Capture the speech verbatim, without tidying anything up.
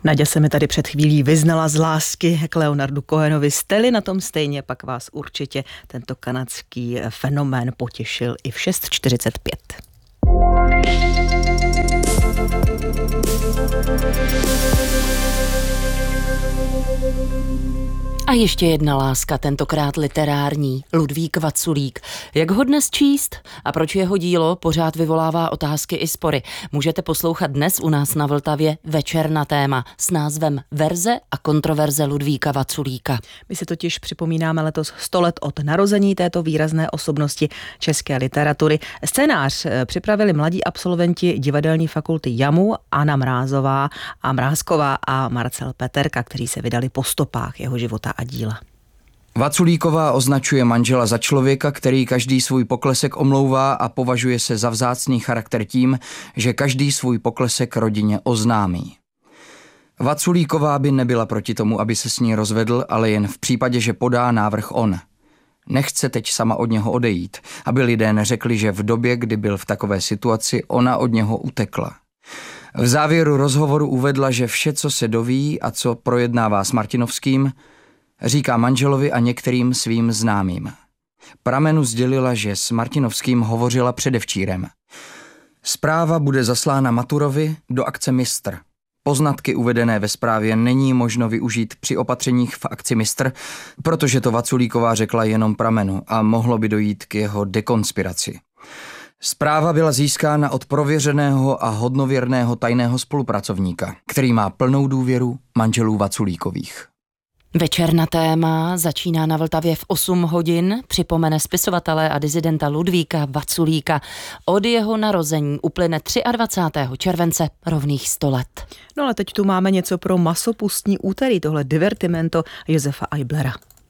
Naďa se mi tady před chvílí vyznala z lásky k Leonardu Cohenovi. Jste-li na tom stejně, pak vás určitě tento kanadský fenomén potěšil i v šest čtyřicet pět. A ještě jedna láska, tentokrát literární, Ludvík Vaculík. Jak ho dnes číst a proč jeho dílo pořád vyvolává otázky i spory? Můžete poslouchat dnes u nás na Vltavě Večer na téma s názvem Verze a kontroverze Ludvíka Vaculíka. My si totiž připomínáme letos sto let od narození této výrazné osobnosti české literatury. Scénář připravili mladí absolventi divadelní fakulty JAMU Anna Mrázová a Mrázková a Marcel Peterka, kteří se vydali po stopách jeho života a díla. Vaculíková označuje manžela za člověka, který každý svůj poklesek omlouvá a považuje se za vzácný charakter tím, že každý svůj poklesek rodině oznámí. Vaculíková by nebyla proti tomu, aby se s ní rozvedl, ale jen v případě, že podá návrh on. Nechce teď sama od něho odejít, aby lidé neřekli, že v době, kdy byl v takové situaci, ona od něho utekla. V závěru rozhovoru uvedla, že vše, co se doví a co projednává s Martinovským, říká manželovi a některým svým známým. Pramenu sdělila, že s Martinovským hovořila předevčírem. Zpráva bude zaslána Maturovi do akce Mistr. Poznatky uvedené ve zprávě není možno využít při opatřeních v akci Mistr, protože to Vaculíková řekla jenom Pramenu a mohlo by dojít k jeho dekonspiraci. Zpráva byla získána od prověřeného a hodnověrného tajného spolupracovníka, který má plnou důvěru manželů Vaculíkových. Večer na téma začíná na Vltavě v osm hodin, připomene spisovatele a disidenta Ludvíka Vaculíka. Od jeho narození uplyne dvacátého třetího července rovných sto let. No ale teď tu máme něco pro masopustní úterý, tohle divertimento Josefa Eiblera.